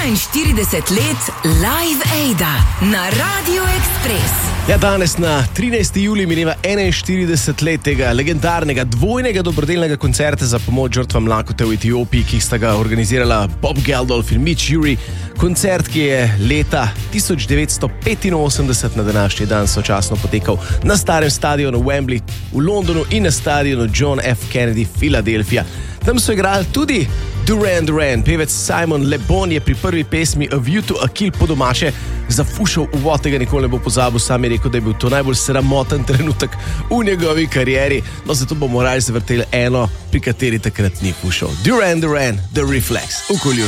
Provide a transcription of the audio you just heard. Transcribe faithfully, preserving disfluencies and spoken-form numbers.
enainštirideset let Live Aida na Radio Express. Ja, danes na trinajsti julij mineva enainštirideset let tega legendarnega dvojnega dobrodelnega koncerta za pomoč žrtvam lakote v Etiopiji, ki sta ga organizirala Bob Geldof in Mitch Uri. Koncert, ki je leta tisoč devetsto petinosemdeset na današnji dan sočasno potekal na starem stadionu Wembley v Londonu in na stadionu John F. Kennedy, Filadelfija. Tam so igrali tudi Duran Duran. Pevec Simon Le Bon je pri prvi pesmi A View to a Kill po domače zafušal uvod, tega nikoli ne bo pozabil. Sam je rekel, da je bil to najbolj sramoten trenutek v njegovi karieri. No, zato bomo morali zavrteli eno, pri kateri takrat ni fušal. Duran Duran, The Reflex. V Kolju.